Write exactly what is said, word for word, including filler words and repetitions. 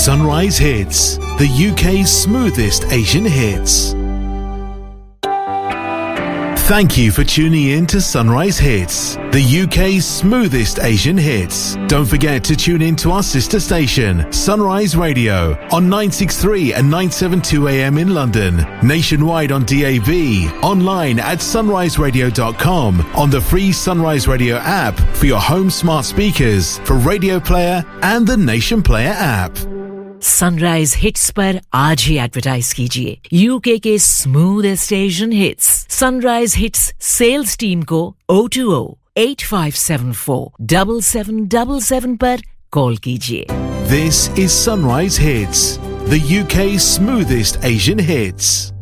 Sunrise Hits, the U K's smoothest Asian hits. Thank you for tuning in to Sunrise Hits, the U K's smoothest Asian hits. Don't forget to tune in to our sister station, Sunrise Radio, on nine sixty-three and nine seventy-two A M in London, nationwide on D A B, online at sunrise radio dot com, on the free Sunrise Radio app for your home smart speakers, for Radio Player and the Nation Player app. Sunrise hits पर आज ही advertise कीजिए UK के smoothest Asian hits sunrise hits sales team को O two O eight five seven four seven seven seven seven पर call कीजिए. This is Sunrise Hits, the U K's smoothest Asian hits.